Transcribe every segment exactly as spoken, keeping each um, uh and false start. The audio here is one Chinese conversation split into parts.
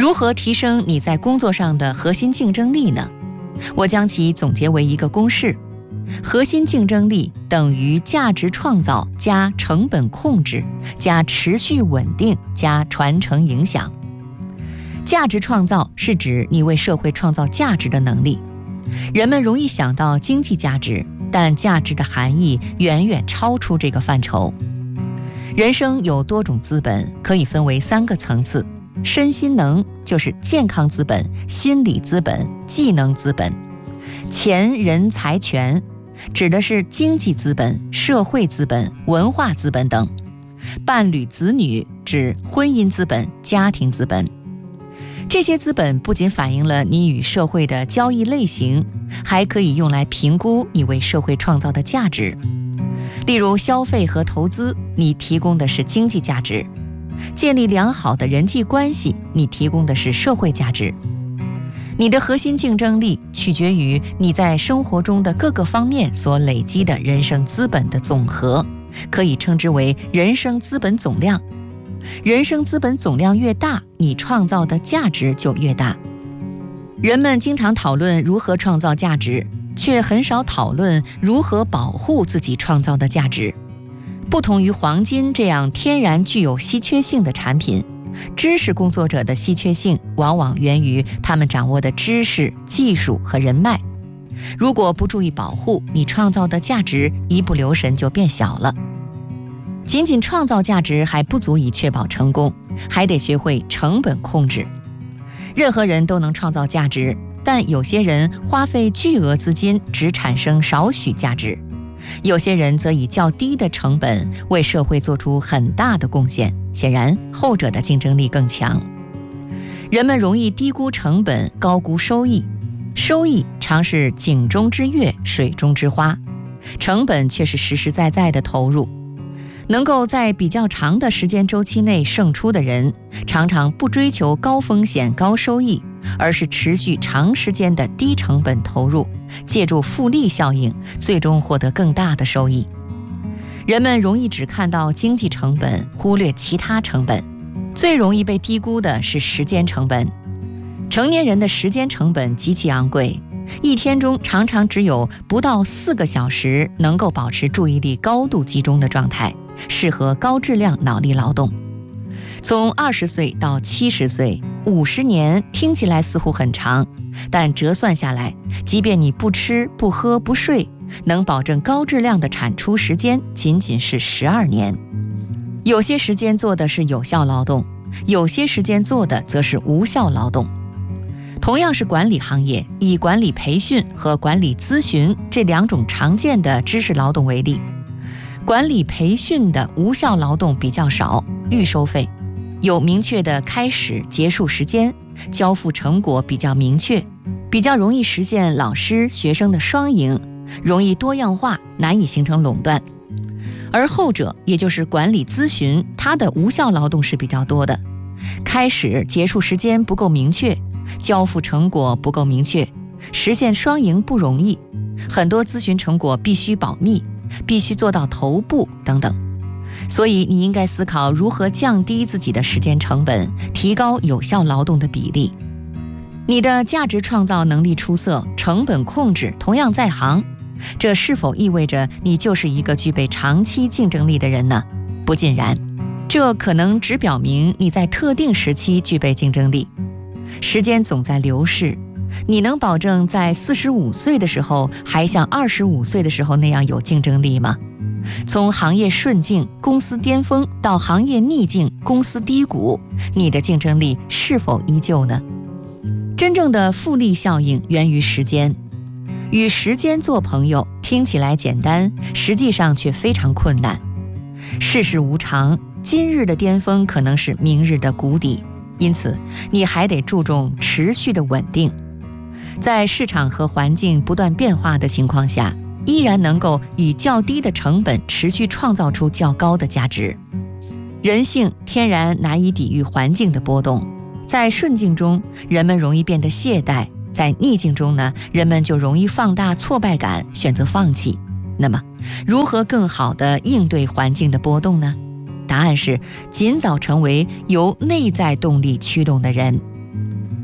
如何提升你在工作上的核心竞争力呢？我将其总结为一个公式：核心竞争力等于价值创造加成本控制加持续稳定加传承影响。价值创造是指你为社会创造价值的能力。人们容易想到经济价值，但价值的含义远远超出这个范畴。人生有多种资本，可以分为三个层次：身心能就是健康资本、心理资本、技能资本；钱人财权指的是经济资本、社会资本、文化资本等；伴侣子女指婚姻资本、家庭资本。这些资本不仅反映了你与社会的交易类型，还可以用来评估你为社会创造的价值。例如消费和投资，你提供的是经济价值；建立良好的人际关系，你提供的是社会价值。你的核心竞争力取决于你在生活中的各个方面所累积的人生资本的总和，可以称之为人生资本总量。人生资本总量越大，你创造的价值就越大。人们经常讨论如何创造价值，却很少讨论如何保护自己创造的价值。不同于黄金这样天然具有稀缺性的产品，知识工作者的稀缺性往往源于他们掌握的知识、技术和人脉。如果不注意保护，你创造的价值一不留神就变小了。仅仅创造价值还不足以确保成功，还得学会成本控制。任何人都能创造价值，但有些人花费巨额资金只产生少许价值，有些人则以较低的成本为社会做出很大的贡献，显然后者的竞争力更强。人们容易低估成本，高估收益，收益常是井中之月，水中之花，成本却是实实在在的投入。能够在比较长的时间周期内胜出的人，常常不追求高风险高收益，而是持续长时间的低成本投入，借助复利效应，最终获得更大的收益。人们容易只看到经济成本，忽略其他成本。最容易被低估的是时间成本。成年人的时间成本极其昂贵，一天中常常只有不到四个小时能够保持注意力高度集中的状态，适合高质量脑力劳动。从二十岁到七十岁，五十年听起来似乎很长，但折算下来，即便你不吃不喝不睡，能保证高质量的产出时间仅仅是十二年。有些时间做的是有效劳动，有些时间做的则是无效劳动。同样是管理行业，以管理培训和管理咨询这两种常见的知识劳动为例，管理培训的无效劳动比较少，预收费，有明确的开始结束时间，交付成果比较明确，比较容易实现老师学生的双赢，容易多样化，难以形成垄断。而后者，也就是管理咨询，它的无效劳动是比较多的，开始结束时间不够明确，交付成果不够明确，实现双赢不容易，很多咨询成果必须保密，必须做到头部等等。所以你应该思考如何降低自己的时间成本，提高有效劳动的比例。你的价值创造能力出色，成本控制同样在行，这是否意味着你就是一个具备长期竞争力的人呢？不尽然，这可能只表明你在特定时期具备竞争力。时间总在流逝，你能保证在四十五岁的时候还像二十五岁的时候那样有竞争力吗？从行业顺境、公司巅峰到行业逆境、公司低谷，你的竞争力是否依旧呢？真正的复利效应源于时间。与时间做朋友听起来简单，实际上却非常困难。世事无常，今日的巅峰可能是明日的谷底，因此你还得注重持续的稳定。在市场和环境不断变化的情况下，依然能够以较低的成本持续创造出较高的价值。人性天然难以抵御环境的波动，在顺境中，人们容易变得懈怠，在逆境中呢，人们就容易放大挫败感，选择放弃。那么，如何更好地应对环境的波动呢？答案是尽早成为由内在动力驱动的人。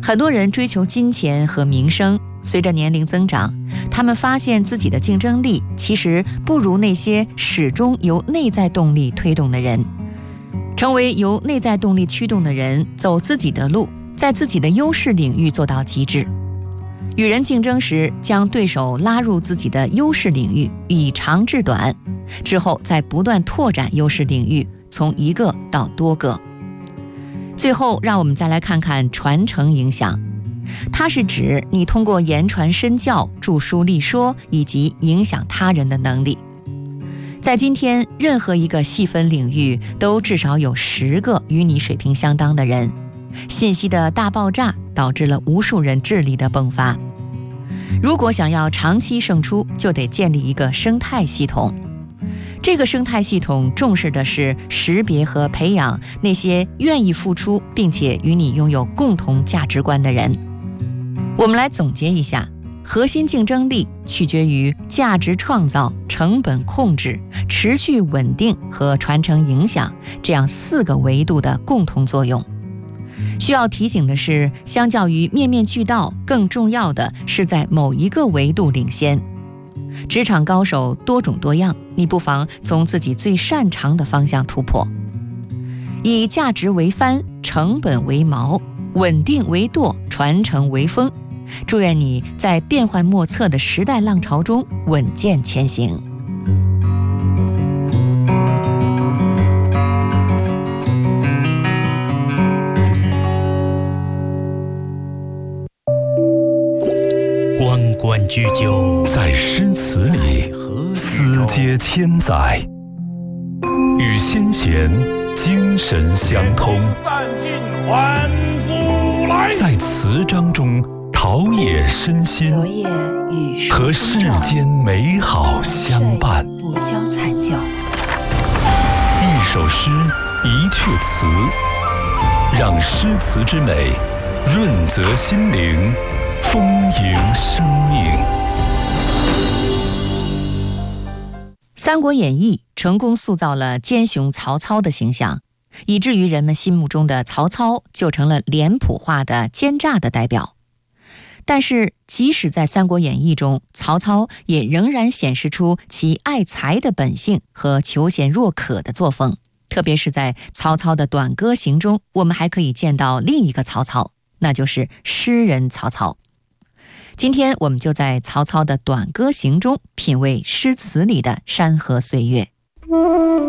很多人追求金钱和名声，随着年龄增长，他们发现自己的竞争力其实不如那些始终由内在动力推动的人。成为由内在动力驱动的人，走自己的路，在自己的优势领域做到极致。与人竞争时，将对手拉入自己的优势领域，以长制短，之后再不断拓展优势领域，从一个到多个。最后，让我们再来看看传承影响。它是指你通过言传身教、著书立说以及影响他人的能力。在今天，任何一个细分领域都至少有十个与你水平相当的人。信息的大爆炸导致了无数人智力的迸发。如果想要长期胜出，就得建立一个生态系统。这个生态系统重视的是识别和培养那些愿意付出并且与你拥有共同价值观的人。我们来总结一下，核心竞争力取决于价值创造、成本控制、持续稳定和传承影响这样四个维度的共同作用。需要提醒的是，相较于面面俱到，更重要的是在某一个维度领先。职场高手多种多样，你不妨从自己最擅长的方向突破。以价值为帆，成本为锚，稳定为舵，传承为风。祝愿你在变幻莫测的时代浪潮中稳健前行。 关关雎鸠， 在诗词里思接千载，与先贤精神相通，在词章中陶冶身心，和世间美好相伴。 不消残教， 一首诗，一阙词，让诗词之美润泽心灵，丰盈生命。 《三国演义》成功塑造了奸雄曹操的形象，以至于人们心目中的曹操就成了脸谱化的奸诈的代表。但是，即使在《三国演义》中，曹操也仍然显示出其爱才的本性和求贤若渴的作风。特别是在曹操的《短歌行》中，我们还可以见到另一个曹操，那就是诗人曹操。今天我们就在曹操的《短歌行》中品味诗词里的山河岁月。